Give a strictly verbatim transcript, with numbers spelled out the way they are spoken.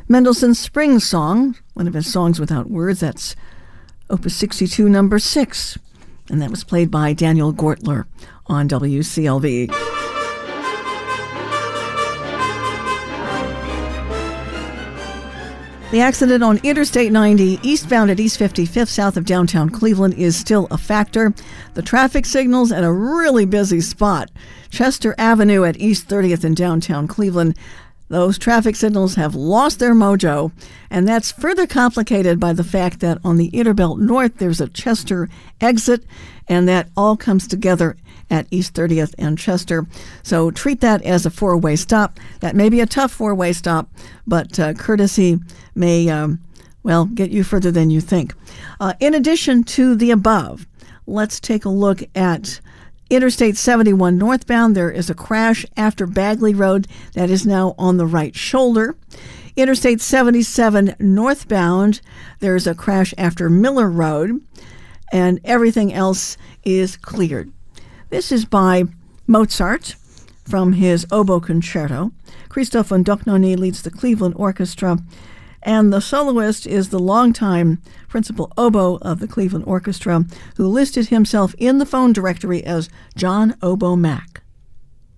Mendelssohn's Spring Song, one of his songs without words. That's Opus sixty-two, number six. And that was played by Daniel Gortler on W C L V. The accident on Interstate ninety, eastbound at East fifty-fifth, south of downtown Cleveland, is still a factor. The traffic signals at a really busy spot, Chester Avenue at East thirtieth in downtown Cleveland. Those traffic signals have lost their mojo, and that's further complicated by the fact that on the Interbelt North, there's a Chester exit, and that all comes together at East thirtieth and Chester. So treat that as a four-way stop. That may be a tough four-way stop, but uh, courtesy may, um, well, get you further than you think. Uh, in addition to the above, let's take a look at Interstate seventy-one northbound. There is a crash after Bagley Road that is now on the right shoulder. Interstate seventy-seven northbound, there's a crash after Miller Road, and everything else is cleared. This is by Mozart from his oboe concerto. Christoph von Dohnanyi leads the Cleveland Orchestra, and the soloist is the longtime principal oboe of the Cleveland Orchestra, who listed himself in the phone directory as John Oboe Mack.